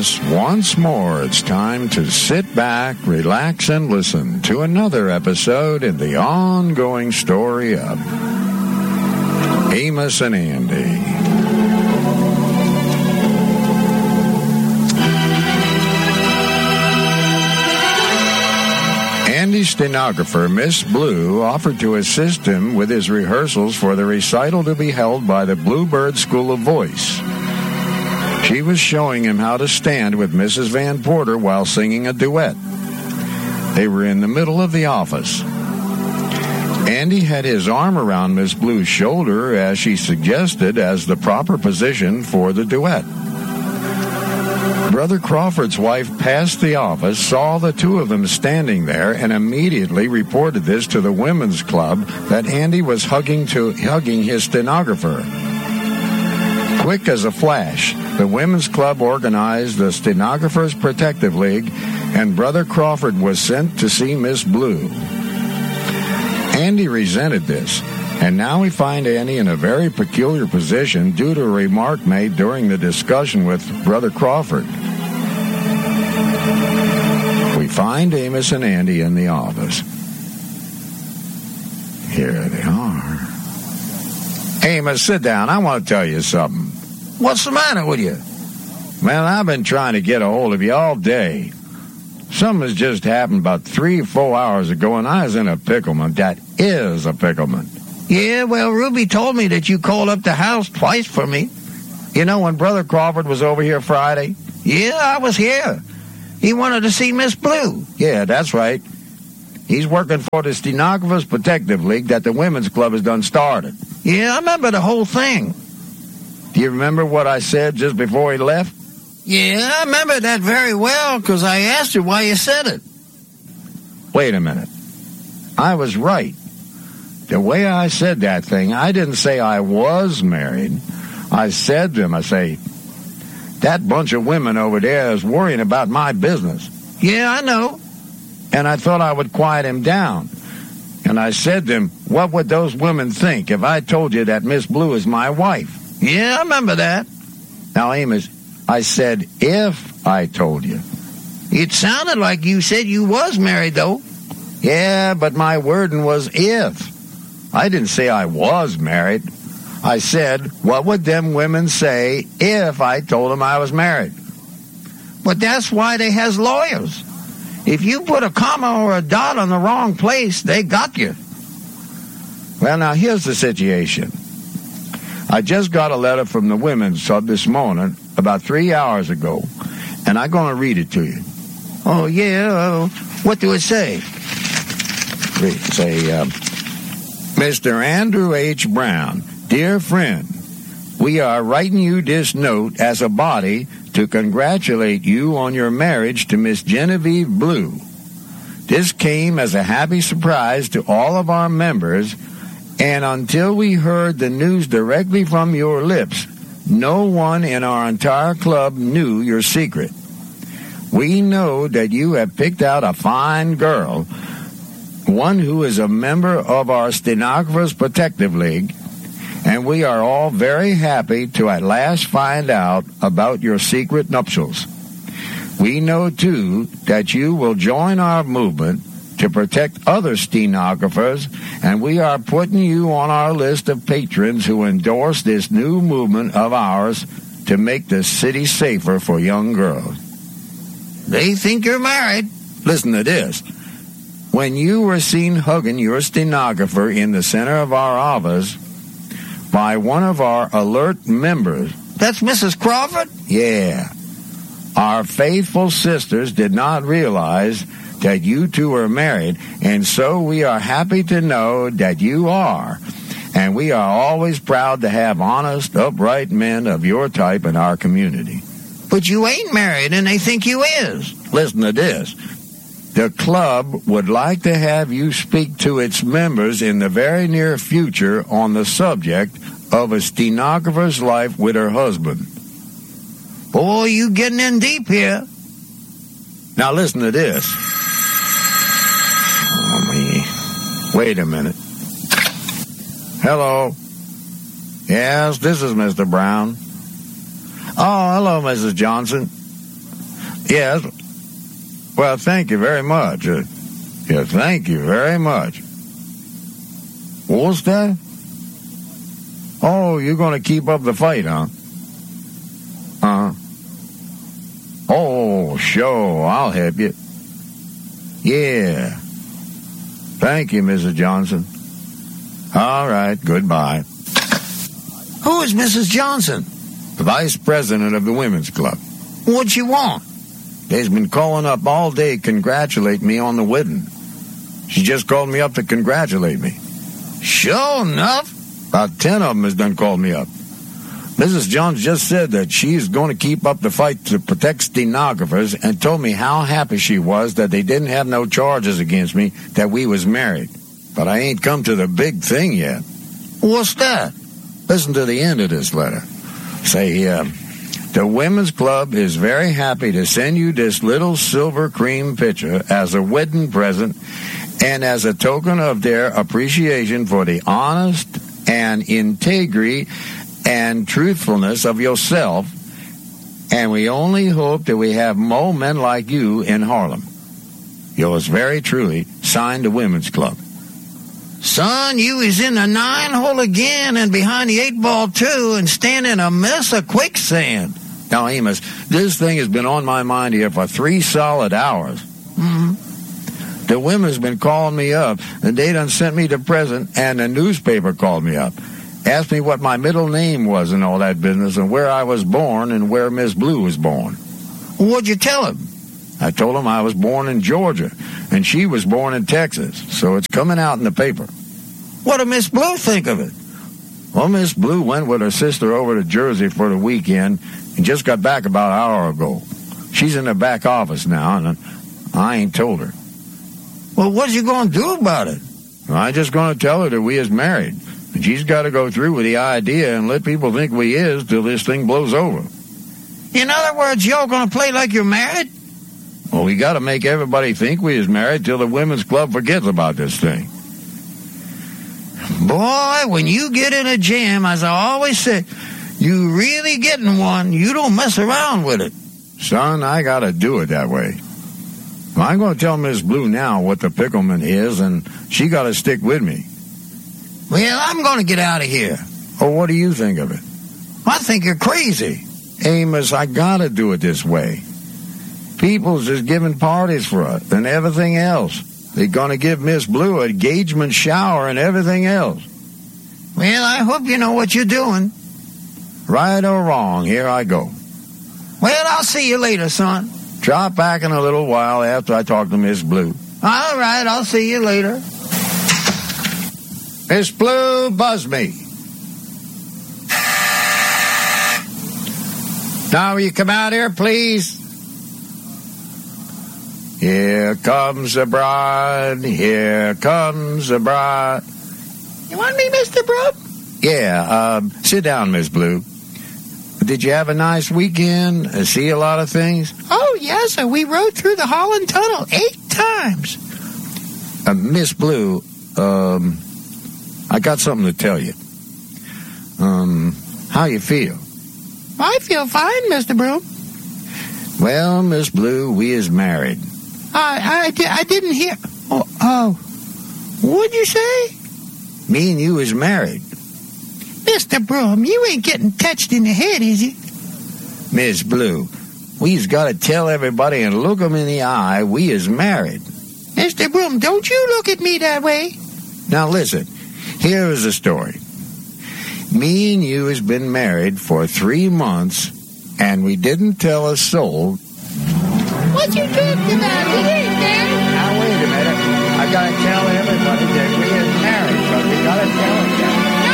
yes, once more it's time to sit back, relax, and listen to another episode in the ongoing story of Amos and Andy. Andy's stenographer, Miss Blue, offered to assist him with his rehearsals for the recital to be held by the Bluebird School of Voice. She was showing him how to stand with Mrs. Van Porter while singing a duet. They were in the middle of the office. Andy had his arm around Miss Blue's shoulder as she suggested as the proper position for the duet. Brother Crawford's wife passed the office, saw the two of them standing there, and immediately reported this to the women's club that Andy was hugging his stenographer. Quick as a flash, the women's club organized the Stenographers Protective League, and Brother Crawford was sent to see Miss Blue. Andy resented this, and now we find Andy in a very peculiar position due to a remark made during the discussion with Brother Crawford. We find Amos and Andy in the office. Here they are. Amos, sit down. I want to tell you something. What's the matter with you? Man, I've been trying to get a hold of you all day. Something has just happened about 3 or 4 hours ago, and I was in a picklement. That is a picklement. Yeah, well, Ruby told me that you called up the house twice for me. You know when Brother Crawford was over here Friday? Yeah, I was here. He wanted to see Miss Blue. Yeah, that's right. He's working for the Stenographers Protective League that the women's club has done started. Yeah, I remember the whole thing. Do you remember what I said just before he left? Yeah, I remember that very well, because I asked you why you said it. Wait a minute. I was right. The way I said that thing, I didn't say I was married. I said to him, that bunch of women over there is worrying about my business. Yeah, I know. And I thought I would quiet him down. And I said to him, what would those women think if I told you that Miss Blue is my wife? Yeah, I remember that. Now, Amos, I said if I told you. It sounded like you said you was married, though. Yeah, but my wording was if. I didn't say I was married. I said, what would them women say if I told them I was married? But that's why they has lawyers. If you put a comma or a dot on the wrong place, they got you. Well, now, here's the situation. I just got a letter from the women's club this morning, about 3 hours ago, and I'm going to read it to you. Oh, yeah? What do it say? It say, Mr. Andrew H. Brown, dear friend, we are writing you this note as a body to congratulate you on your marriage to Miss Genevieve Blue. This came as a happy surprise to all of our members, and until we heard the news directly from your lips, no one in our entire club knew your secret. We know that you have picked out a fine girl, one who is a member of our Stenographers Protective League, and we are all very happy to at last find out about your secret nuptials. We know, too, that you will join our movement to protect other stenographers, and we are putting you on our list of patrons who endorse this new movement of ours to make the city safer for young girls. They think you're married. Listen to this. When you were seen hugging your stenographer in the center of our office by one of our alert members... That's Mrs. Crawford? Yeah. Our faithful sisters did not realize that you two are married, and so we are happy to know that you are. And we are always proud to have honest, upright men of your type in our community. But you ain't married, and they think you is. Listen to this. The club would like to have you speak to its members in the very near future on the subject of a stenographer's life with her husband. Boy, you getting in deep here. Now listen to this. Wait a minute. Hello. Yes, this is Mr. Brown. Oh, hello, Mrs. Johnson. Yes. Well, thank you very much. Thank you very much. What's that? Oh, you're going to keep up the fight, huh? Oh, sure, I'll help you. Yeah. Thank you, Mrs. Johnson. All right, goodbye. Who is Mrs. Johnson? The vice president of the women's club. What'd you want? They's been calling up all day congratulating me on the wedding. She just called me up to congratulate me. Sure enough. About 10 of them has done called me up. Mrs. Jones just said that she's going to keep up the fight to protect stenographers and told me how happy she was that they didn't have no charges against me, that we was married. But I ain't come to the big thing yet. What's that? Listen to the end of this letter. Say, the Women's Club is very happy to send you this little silver cream pitcher as a wedding present and as a token of their appreciation for the honest and integrity and truthfulness of yourself, and we only hope that we have more men like you in Harlem. Yours very truly, signed the Women's Club. Son, you is in the 9-hole again and behind the 8-ball too and standing a mess of quicksand. Now, Amos, this thing has been on my mind here for 3 solid hours. Mm-hmm. The women's been calling me up, and they done sent me the present, and the newspaper called me up. Asked me what my middle name was and all that business, and where I was born and where Miss Blue was born. What'd you tell him? I told him I was born in Georgia, and she was born in Texas, so it's coming out in the paper. What did Miss Blue think of it? Well, Miss Blue went with her sister over to Jersey for the weekend and just got back about an hour ago. She's in the back office now, and I ain't told her. Well, what you going to do about it? I'm just going to tell her that we is married. And she's got to go through with the idea and let people think we is till this thing blows over. In other words, you're going to play like you're married? Well, we got to make everybody think we is married till the Women's Club forgets about this thing. Boy, when you get in a jam, as I always say, you really getting one. You don't mess around with it. Son, I got to do it that way. Well, I'm going to tell Miss Blue now what the picklement is, and she got to stick with me. Well, I'm going to get out of here. Oh, what do you think of it? I think you're crazy. Amos, I got to do it this way. People's just giving parties for us and everything else. They're going to give Miss Blue an engagement shower and everything else. Well, I hope you know what you're doing. Right or wrong, here I go. Well, I'll see you later, son. Drop back in a little while after I talk to Miss Blue. All right, I'll see you later. Miss Blue, buzz me. Now, will you come out here, please? Here comes the bride, here comes the bride. You want me, Mr. Brooke? Yeah, sit down, Miss Blue. Did you have a nice weekend? See a lot of things? Oh, yes, sir. We rode through the Holland Tunnel 8 times. Miss Blue, I got something to tell you. How you feel? I feel fine, Mr. Broom. Well, Miss Blue, we is married. I didn't hear. Oh, what'd you say? Me and you is married. Mr. Broom, you ain't getting touched in the head, is you? Miss Blue, we's got to tell everybody and look 'em in the eye we is married. Mr. Broom, don't you look at me that way. Now listen, here is the story. Me and you has been married for 3 months, and we didn't tell a soul. What you talking about? We ain't married. Now wait a minute. I got to tell everybody that we is married, so we got to tell them that.